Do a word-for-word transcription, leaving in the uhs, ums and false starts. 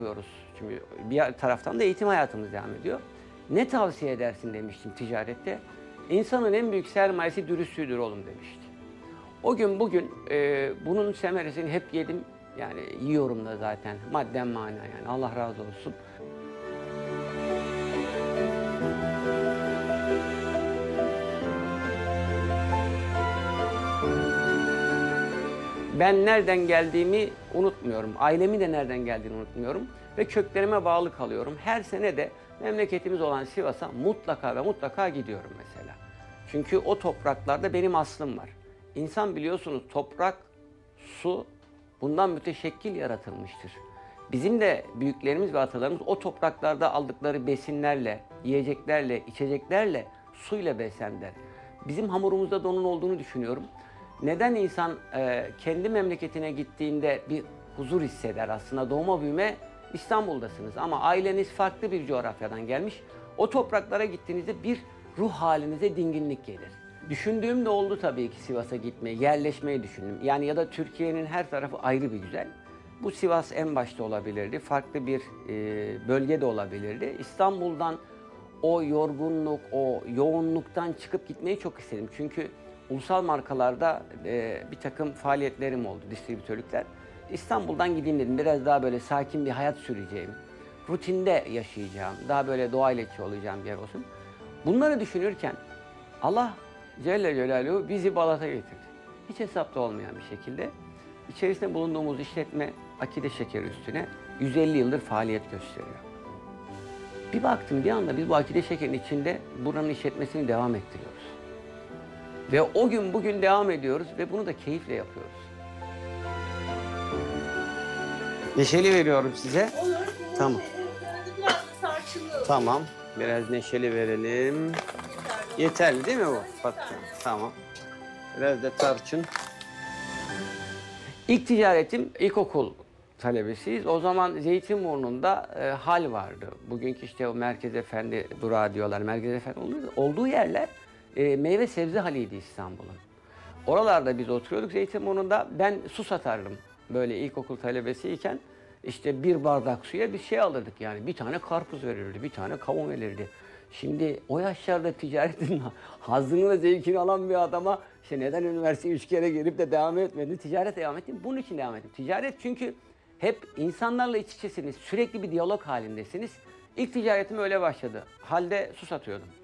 yapıyoruz. Çünkü bir taraftan da eğitim hayatımız devam ediyor. Ne tavsiye edersin demiştim ticarette. İnsanın en büyük sermayesi dürüstlüğüdür oğlum demişti. O gün bugün e, bunun semeresini hep yedim. Yani yiyorum da zaten madden mana yani Allah razı olsun. Ben nereden geldiğimi unutmuyorum. Ailemin de nereden geldiğini unutmuyorum. Ve köklerime bağlı kalıyorum. Her sene de memleketimiz olan Sivas'a mutlaka ve mutlaka gidiyorum mesela. Çünkü o topraklarda benim aslım var. İnsan biliyorsunuz toprak, su bundan müteşekkil yaratılmıştır. Bizim de büyüklerimiz ve atalarımız o topraklarda aldıkları besinlerle, yiyeceklerle, içeceklerle, suyla beslendiler. Bizim hamurumuzda da onun olduğunu düşünüyorum. Neden insan e, kendi memleketine gittiğinde bir huzur hisseder aslında? Doğma büyüme İstanbul'dasınız ama aileniz farklı bir coğrafyadan gelmiş. O topraklara gittiğinizde bir ruh halinize dinginlik gelir. Düşündüğüm de oldu tabii ki Sivas'a gitmeyi, yerleşmeyi düşündüm. Yani ya da Türkiye'nin her tarafı ayrı bir güzel. Bu Sivas en başta olabilirdi, farklı bir e, bölge de olabilirdi. İstanbul'dan o yorgunluk, o yoğunluktan çıkıp gitmeyi çok istedim. Çünkü ulusal markalarda e, bir takım faaliyetlerim oldu, distribütörlükler. İstanbul'dan gideyim dedim, biraz daha böyle sakin bir hayat süreceğim. Rutinde yaşayacağım, daha böyle doğayla içi olacağım bir yer olsun. Bunları düşünürken Allah Celle Celaluhu bizi Balat'a getirdi. Hiç hesapta olmayan bir şekilde. İçerisinde bulunduğumuz işletme Akide Şekeri üstüne yüz elli yıldır faaliyet gösteriyor. Bir baktım bir anda biz bu Akide Şekeri'nin içinde buranın işletmesini devam ettiriyoruz. Ve o gün bugün devam ediyoruz ve bunu da keyifle yapıyoruz. Neşeli veriyorum size. Olur. Tamam. Biraz tarçınlı. Tamam. Biraz neşeli verelim. Yeterli değil mi bu? Patlıcan. Tamam. Biraz da tarçın. İlk ticaretim ilkokul talebesiyiz. O zaman Zeytinburnu'nda e, hal vardı. Bugünkü işte o Merkez Efendi durağı diyorlar. Merkez Efendi olduğu yerler e, meyve sebze haliydi İstanbul'un. Oralarda biz oturuyorduk Zeytinburnu'nda. Ben su satardım. Böyle ilkokul talebesiyken işte bir bardak suya bir şey alırdık yani. Bir tane karpuz verirdi, bir tane kavun verirdi. Şimdi o yaşlarda ticaretin hazzını ve zevkini alan bir adama işte neden üniversiteye üç kere gelip de devam etmedin? Ticaret devam ettim. Bunun için devam ettim. Ticaret çünkü hep insanlarla iç içesiniz. Sürekli bir diyalog halindesiniz. İlk ticaretim öyle başladı. Halde su satıyordum.